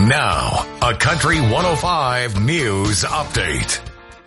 Now, a Country 105 News Update.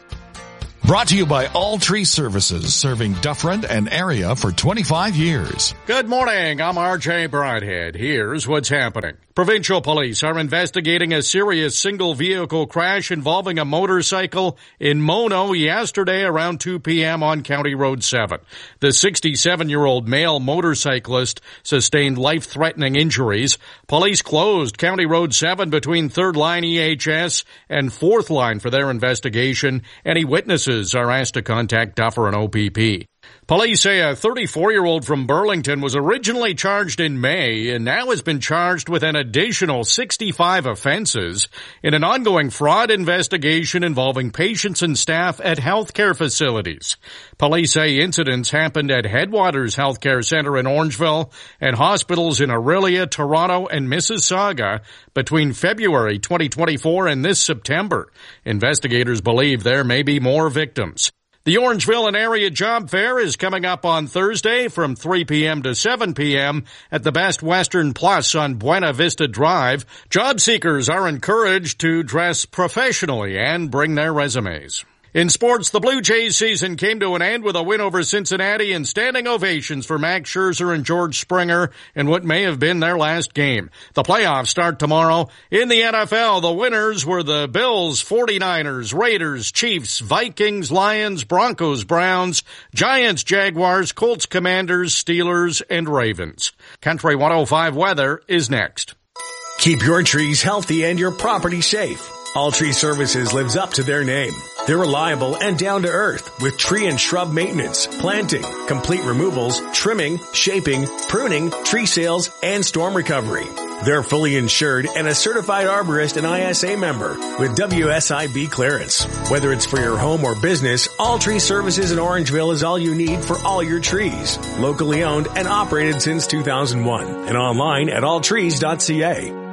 Brought to you by All Tree Services, serving Dufferin and area for 25 years. Good morning. I'm RJ Broadhead. Here's what's happening. Provincial police are investigating a serious single-vehicle crash involving a motorcycle in Mono yesterday around 2 p.m. on County Road 7. The 67-year-old male motorcyclist sustained life-threatening injuries. Police closed County Road 7 between 3rd Line EHS and 4th Line for their investigation. Any witnesses are asked to contact Dufferin OPP. Police say a 34-year-old from Burlington was originally charged in May and now has been charged with an additional 65 offenses in an ongoing fraud investigation involving patients and staff at healthcare facilities. Police say incidents happened at Headwaters Healthcare Center in Orangeville and hospitals in Orillia, Toronto, and Mississauga between February 2024 and this September. Investigators believe there may be more victims. The Orangeville and Area Job Fair is coming up on Thursday from 3 p.m. to 7 p.m. at the Best Western Plus on Buena Vista Drive. Job seekers are encouraged to dress professionally and bring their resumes. In sports, the Blue Jays season came to an end with a win over Cincinnati and standing ovations for Max Scherzer and George Springer in what may have been their last game. The playoffs start tomorrow. In the NFL, the winners were the Bills, 49ers, Raiders, Chiefs, Vikings, Lions, Broncos, Browns, Giants, Jaguars, Colts, Commanders, Steelers, and Ravens. Country 105 weather is next. Keep your trees healthy and your property safe. All Tree Services lives up to their name. They're reliable and down to earth with tree and shrub maintenance, planting, complete removals, trimming, shaping, pruning, tree sales, and storm recovery. They're fully insured and a certified arborist and ISA member with WSIB clearance. Whether it's for your home or business, All Tree Services in Orangeville is all you need for all your trees. Locally owned and operated since 2001 and online at alltrees.ca.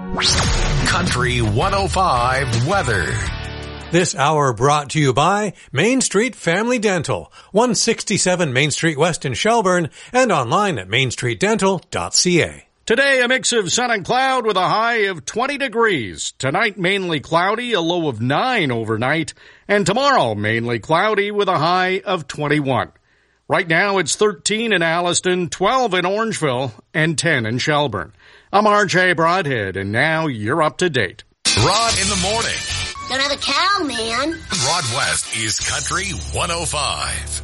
Country 105 weather. This hour brought to you by Main Street Family Dental, 167 Main Street West in Shelburne, and online at mainstreetdental.ca. Today, a mix of sun and cloud with a high of 20 degrees. Tonight, mainly cloudy, a low of 9 overnight. And tomorrow, mainly cloudy with a high of 21. Right now, it's 13 in Alliston, 12 in Orangeville, and 10 in Shelburne. I'm RJ Broadhead, and now you're up to date. Rod in the morning. Don't have a cow, man. Rod West is Country 105.